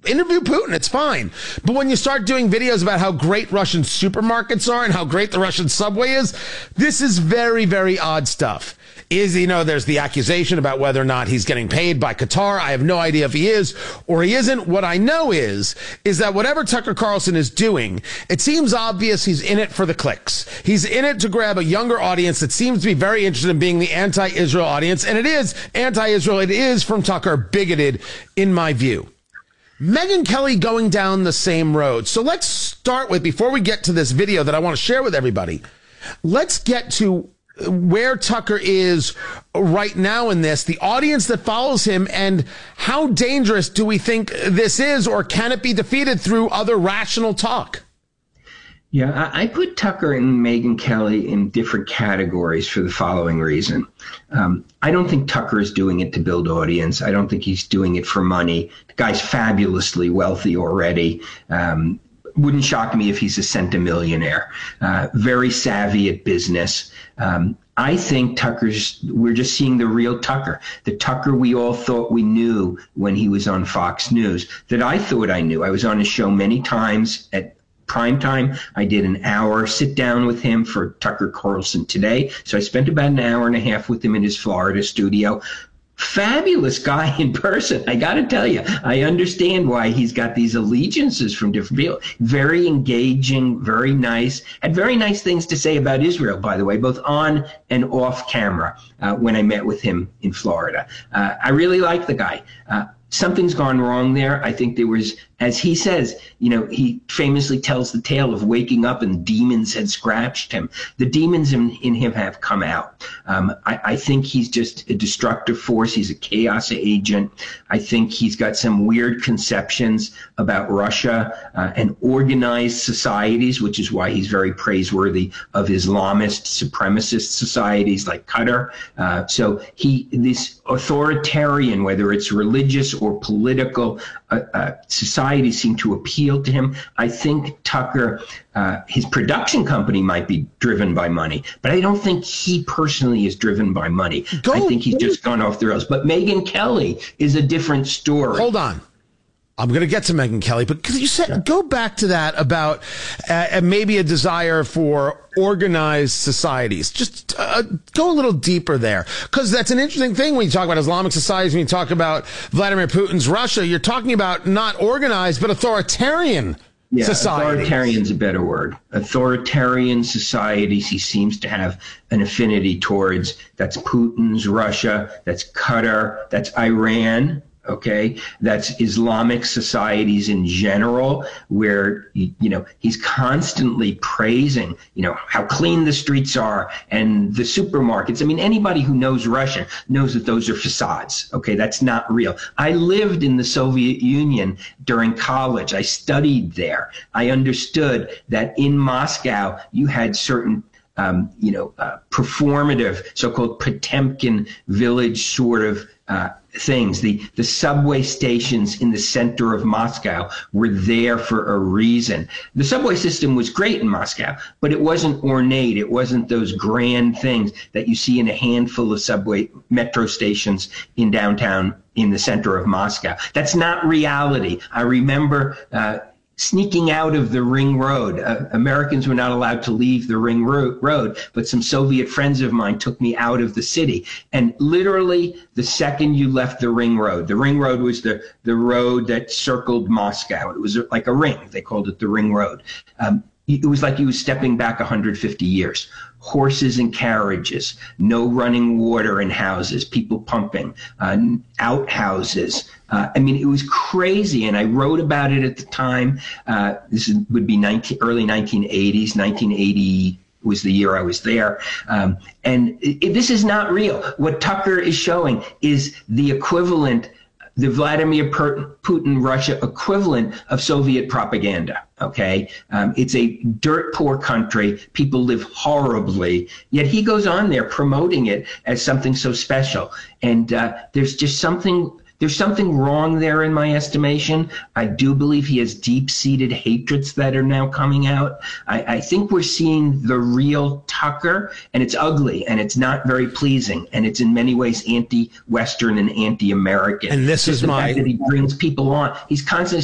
Interview Putin, it's fine. But when you start doing videos about how great Russian supermarkets are and how great the Russian subway is, this is very, very odd stuff. There's the accusation about whether or not he's getting paid by Qatar. I have no idea if he is or he isn't. What I know is that whatever Tucker Carlson is doing, it seems obvious he's in it for the clicks. He's in it to grab a younger audience that seems to be very interested in being the anti-Israel audience. And it is anti-Israel. It is, from Tucker, bigoted in my view. Megyn Kelly going down the same road. So let's start with, before we get to this video that I want to share with everybody, let's get to where Tucker is right now in this, the audience that follows him, and how dangerous do we think this is, or can it be defeated through other rational talk? Yeah, I put Tucker and Megyn Kelly in different categories for the following reason. I don't think Tucker is doing it to build audience. I don't think he's doing it for money. The guy's fabulously wealthy already. Wouldn't shock me if he's a centimillionaire. Very savvy at business. I think we're just seeing the real Tucker, the Tucker we all thought we knew when he was on Fox News, that I thought I knew. I was on his show many times at prime time. I did an hour sit down with him for Tucker Carlson Today. So I spent about an hour and a half with him in his Florida studio. Fabulous guy in person. I got to tell you, I understand why he's got these allegiances from different people. Very engaging, very nice. Had very nice things to say about Israel, by the way, both on and off camera when I met with him in Florida. I really like the guy. Something's gone wrong there. I think there was, as he says, he famously tells the tale of waking up and demons had scratched him. The demons in him have come out. I think he's just a destructive force. He's a chaos agent. I think he's got some weird conceptions about Russia and organized societies, which is why he's very praiseworthy of Islamist supremacist societies like Qatar. So this authoritarian, whether it's religious or political, societies seem to appeal to him. I think Tucker, his production company might be driven by money, but I don't think he personally is driven by money. I think he's just gone off the rails. But Megyn Kelly is a different story. Hold on. I'm going to get to Megyn Kelly, but you said, go back to that about maybe a desire for organized societies. Just go a little deeper there, because that's an interesting thing when you talk about Islamic societies, when you talk about Vladimir Putin's Russia. You're talking about not organized, but authoritarian societies. Authoritarian's a better word. Authoritarian societies he seems to have an affinity towards. That's Putin's Russia, that's Qatar, that's Iran. Okay, that's Islamic societies in general, where, he's constantly praising, how clean the streets are and the supermarkets. I mean, anybody who knows Russia knows that those are facades. Okay, that's not real. I lived in the Soviet Union during college. I studied there. I understood that in Moscow, you had certain performative, so-called Potemkin village sort of things. The subway stations in the center of Moscow were there for a reason. The subway system was great in Moscow, but it wasn't ornate. It wasn't those grand things that you see in a handful of subway metro stations in downtown in the center of Moscow. That's not reality. I remember sneaking out of the Ring Road. Americans were not allowed to leave the Ring Road, but some Soviet friends of mine took me out of the city. And literally the second you left the Ring Road was the road that circled Moscow. It was like a ring. They called it the Ring Road. It was like you were stepping back 150 years. Horses and carriages, no running water in houses, people pumping, outhouses. It was crazy, and I wrote about it at the time. This would be early 1980s. 1980 was the year I was there. This is not real. What Tucker is showing is the equivalent, the Vladimir Putin Russia equivalent of Soviet propaganda. Okay. It's a dirt poor country. People live horribly, yet he goes on there promoting it as something so special. And there's something wrong there in my estimation. I do believe he has deep-seated hatreds that are now coming out. I think we're seeing the real Tucker, and it's ugly, and it's not very pleasing, and it's in many ways anti-Western and anti-American. And this is the fact that he brings people on. He's constantly